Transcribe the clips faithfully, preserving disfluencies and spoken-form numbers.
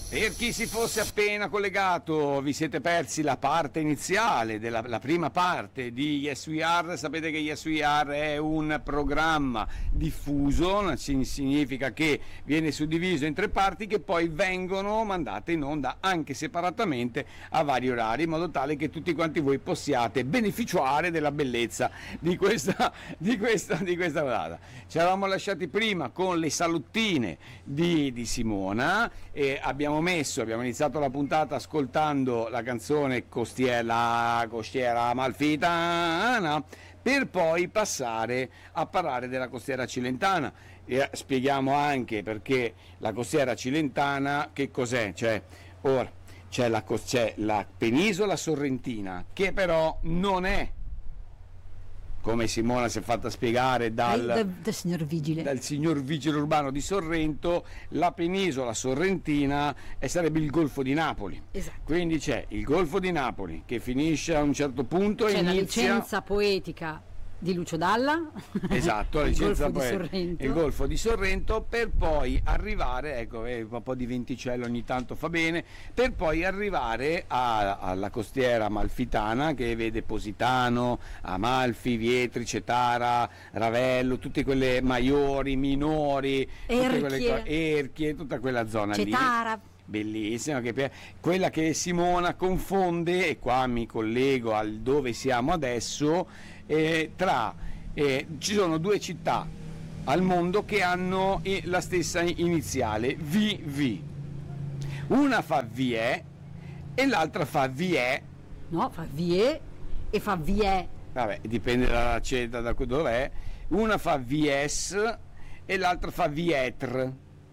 Per chi si fosse appena collegato, vi siete persi la parte iniziale, della, la prima parte di Yes We Are. Sapete che Yes We Are è un programma diffuso, significa che viene suddiviso in tre parti che poi vengono mandate in onda anche separatamente a vari orari, in modo tale che tutti quanti voi possiate beneficiare della bellezza di questa, di questa, di questa data. Ci eravamo lasciati prima con le salottine di, di Simona e abbiamo messo, abbiamo iniziato la puntata ascoltando la canzone Costiera, la Costiera Amalfitana, per poi passare a parlare della Costiera Cilentana e spieghiamo anche perché la Costiera Cilentana che cos'è, cioè ora c'è la, c'è la penisola sorrentina che però non è, come Simona si è fatta spiegare dal, da, da signor vigile. dal signor vigile urbano di Sorrento, la penisola sorrentina e sarebbe il Golfo di Napoli. Esatto. Quindi c'è il Golfo di Napoli che finisce a un certo punto c'è e inizia... la licenza poetica di Lucio Dalla, esatto, la licenza il Golfo poetica, di Sorrento. il Golfo di Sorrento, per poi arrivare, ecco, eh, un po' di venticello ogni tanto fa bene, per poi arrivare a, alla costiera amalfitana che vede Positano, Amalfi, Vietri, Cetara, Ravello, tutte quelle Maiori, Minori, tutte quelle, Erchie, tutta quella zona Cetara. lì. Bellissima, che quella che Simona confonde, e qua mi collego al dove siamo adesso, eh, tra eh, ci sono due città al mondo che hanno eh, la stessa iniziale, V V. Una fa Vie e l'altra fa Vie. No, fa Vie e fa Vie. Vabbè, dipende dalla ceda, da dov'è. Una fa Vies e l'altra fa Vietr.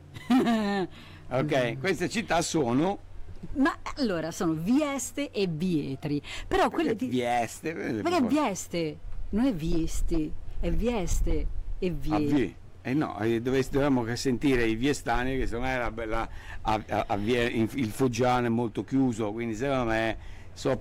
Ok, queste città sono... Ma allora sono Vieste e Vietri. Però quelle di... Vieste. Ma è Vieste, non è Viesti, è Vieste e Vietri. Ah, eh no, dovevamo sentire i viestani, che secondo me era bella, a, a, a, il Foggiano è molto chiuso, quindi secondo me so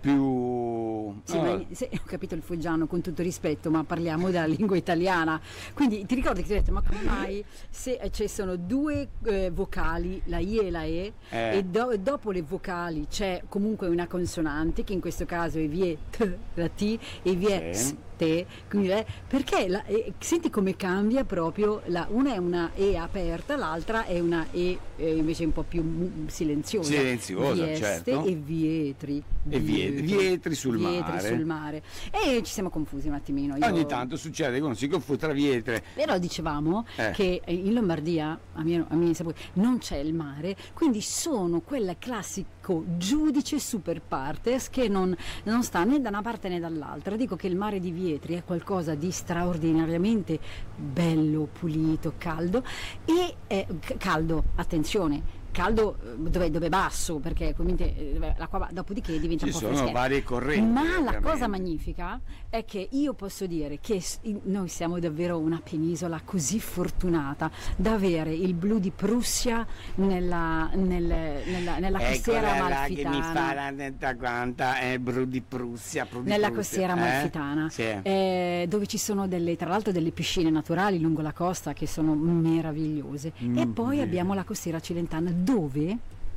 più... Sì, no. ma, se, ho capito il foggiano, con tutto rispetto, ma parliamo della lingua italiana. Quindi ti ricordi che ti ho detto, ma come mai se ci sono due eh, vocali, la I e la E, eh. e do, dopo le vocali c'è comunque una consonante, che in questo caso è vie t, la T, e vie sì. s, te, quindi la, perché la, eh, senti come cambia proprio, la, una è una E aperta, l'altra è una E eh, invece un po' più silenziosa. Silenziosa, Vieste certo. E Vietri. E Vietri, Vietri sul Vietri mare. sul mare. E ci siamo confusi un attimino. Io... Ogni tanto succede che uno si confonde tra Vietri. Però dicevamo eh. che in Lombardia, a mio, a mio sapore, non c'è il mare, quindi sono quel classico giudice super partes che non, non sta né da una parte né dall'altra. Dico che il mare di Vietri è qualcosa di straordinariamente bello, pulito, caldo e eh, caldo, attenzione. Caldo dove, dove basso, perché dove, l'acqua, dopodiché diventa ci un po' sono freschetta. varie correnti, ma ovviamente. La cosa magnifica è che io posso dire che noi siamo davvero una penisola così fortunata da avere il blu di Prussia nella, nel, nella, nella costiera amalfitana, che mi fa la quanta è blu di Prussia, blu di nella Prussia. costiera amalfitana, eh? Sì. eh, dove ci sono delle, tra l'altro delle piscine naturali lungo la costa che sono meravigliose, mm, e poi sì. abbiamo la costiera cilentana dove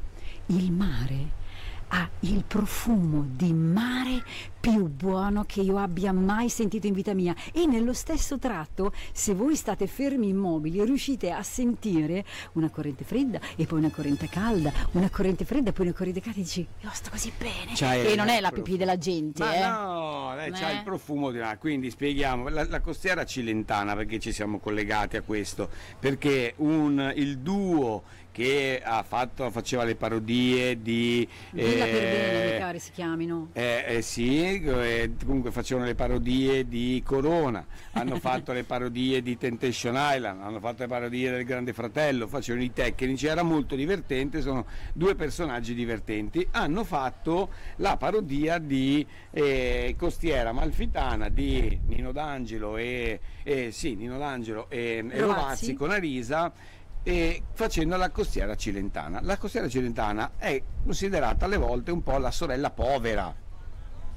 il mare ha il profumo di mare più buono che io abbia mai sentito in vita mia, e nello stesso tratto, se voi state fermi immobili, riuscite a sentire una corrente fredda e poi una corrente calda, una corrente fredda e poi una corrente calda, e dici io sto così bene, c'hai e non è la prof... pipì della gente, ma eh. no, eh, c'ha eh? il profumo di là. Quindi spieghiamo la, la costiera cilentana, perché ci siamo collegati a questo, perché un, il duo che ha fatto, faceva le parodie di Villa eh, per bene, mi pare si chiamino. Eh, eh sì, eh, comunque facevano le parodie di Corona, hanno fatto le parodie di Temptation Island, hanno fatto le parodie del Grande Fratello, facevano i tecnici, era molto divertente, sono due personaggi divertenti. Hanno fatto la parodia di eh, Costiera Amalfitana di Nino D'Angelo e eh, sì, Nino D'Angelo e, e Rovazzi con Arisa, e facendo la costiera cilentana. La costiera cilentana è considerata alle volte un po' la sorella povera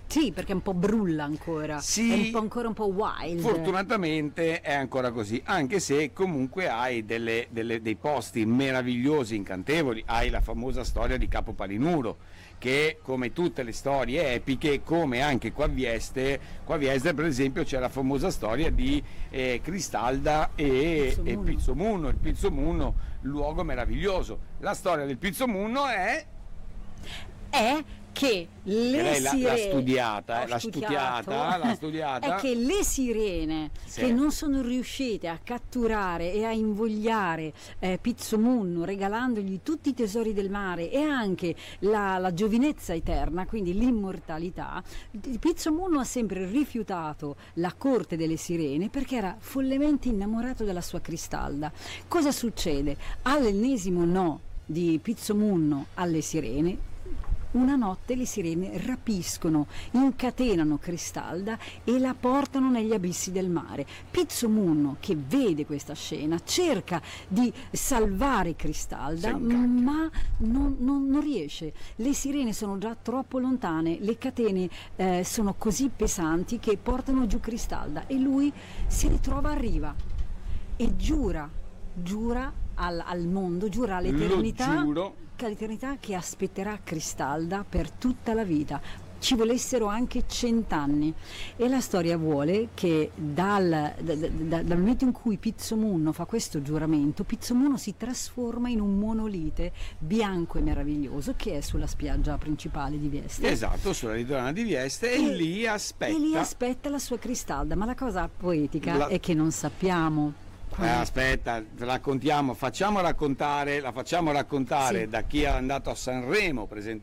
Sì, perché un po' brulla ancora, Sì, è un po' ancora un po' wild. Fortunatamente è ancora così, anche se comunque hai delle, delle, dei posti meravigliosi, incantevoli. Hai la famosa storia di Capo Palinuro, che come tutte le storie epiche, come anche qua a Vieste, qua a Vieste per esempio c'è la famosa storia di eh, Cristalda e Pizzomunno. e Pizzomunno, il Pizzomunno, luogo meraviglioso. La storia del Pizzomunno è... È che le Che lei l'ha- l'ha sirene studiata, eh, Ho l'ha studiata, l'ha studiata. è che le sirene Sì. che non sono riuscite a catturare e a invogliare eh, Pizzomunno, regalandogli tutti i tesori del mare e anche la, la giovinezza eterna, quindi l'immortalità, Pizzomunno ha sempre rifiutato la corte delle sirene perché era follemente innamorato della sua Cristalda. Cosa succede? All'ennesimo no di Pizzomunno alle sirene, una notte le sirene rapiscono, incatenano Cristalda e la portano negli abissi del mare. Pizzomunno, che vede questa scena, cerca di salvare Cristalda, Si incacchia. ma non, non- non riesce. Le sirene sono già troppo lontane, le catene eh, sono così pesanti che portano giù Cristalda e lui si ritrova a riva e giura, giura al, al mondo, giura all'eternità. Lo giuro. L'eternità che aspetterà Cristalda per tutta la vita. Ci volessero anche cent'anni e la storia vuole che dal, da- da- da- dal momento in cui Pizzomunno fa questo giuramento, Pizzomunno si trasforma in un monolite bianco e meraviglioso che è sulla spiaggia principale di Vieste. Esatto, sulla ritornata di Vieste e, E- lì aspetta. E lì aspetta la sua Cristalda, ma la cosa poetica La- è che non sappiamo. Eh, aspetta, raccontiamo, facciamo raccontare, la facciamo raccontare Sì. da chi è andato a Sanremo presentando